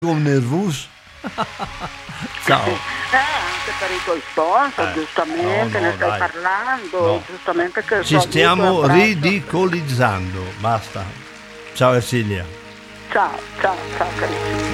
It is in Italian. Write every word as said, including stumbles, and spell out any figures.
con nervus. Ciao. Eh, anche per i tuoi sponsor, Eh, giustamente, no, no, ne stai dai. parlando, No. giustamente che Ci saluto e stiamo abbraccio. ridicolizzando, basta. Ciao Ersilia. Ciao, ciao, ciao carissimo.